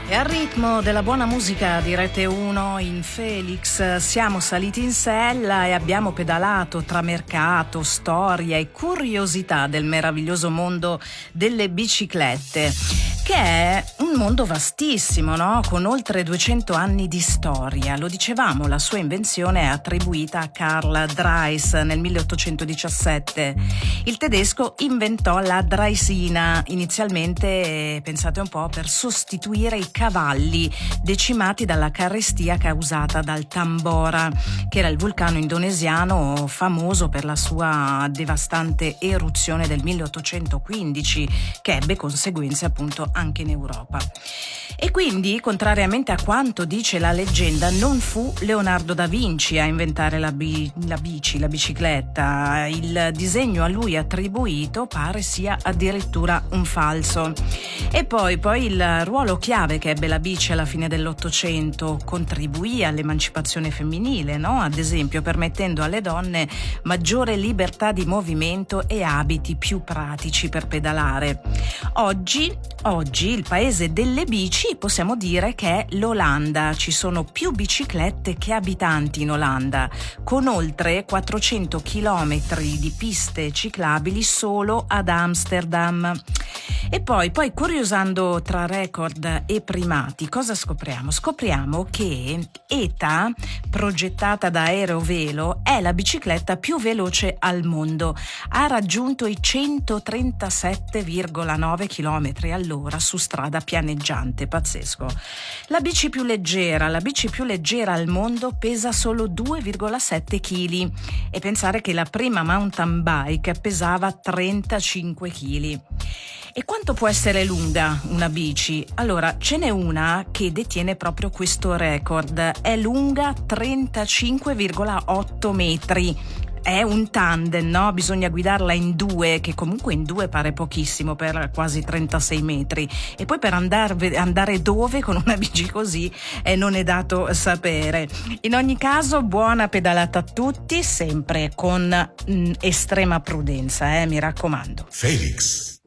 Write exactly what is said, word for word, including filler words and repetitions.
E al ritmo della buona musica di Rete uno in Felix siamo saliti in sella e abbiamo pedalato tra mercato, storia e curiosità del meraviglioso mondo delle biciclette, che è un mondo vastissimo, no? Con oltre duecento anni di storia. Lo dicevamo, la sua invenzione è attribuita a Karl Drais nel milleottocentodiciassette. Il tedesco inventò la Draisina, inizialmente, pensate un po', per sostituire i cavalli decimati dalla carestia causata dal Tambora, che era il vulcano indonesiano famoso per la sua devastante eruzione del milleottocentoquindici, che ebbe conseguenze appunto anche in Europa. E quindi, contrariamente a quanto dice la leggenda, non fu Leonardo da Vinci a inventare la, bi- la bici, la bicicletta. Il disegno a lui attribuito pare sia addirittura un falso. E poi, poi il ruolo chiave che ebbe la bici alla fine dell'Ottocento contribuì all'emancipazione femminile, no? Ad esempio permettendo alle donne maggiore libertà di movimento e abiti più pratici per pedalare. Oggi, oggi il paese delle bici possiamo dire che è l'Olanda. Ci sono più biciclette che abitanti in Olanda, con oltre quattrocento chilometri di piste ciclabili solo ad Amsterdam. E poi, poi curiosando tra record e primati, cosa scopriamo? Scopriamo che E T A, progettata da Aerovelo, è la bicicletta più veloce al mondo. Ha raggiunto i centotrentasette virgola nove chilometri all'ora su strada pianeggiante, pazzesco. La bici più leggera, la bici più leggera al mondo pesa solo due virgola sette chili, e pensare che la prima mountain bike pesava trentacinque chili. E quanto può essere lunga una bici? Allora, ce n'è una che detiene proprio questo record. È lunga trentacinque virgola otto metri. È un tandem, no? Bisogna guidarla in due, che comunque in due pare pochissimo per quasi trentasei metri. E poi per andare, andare dove con una bici così eh, non è dato sapere. In ogni caso, buona pedalata a tutti, sempre con mh, estrema prudenza, eh, mi raccomando. Felix.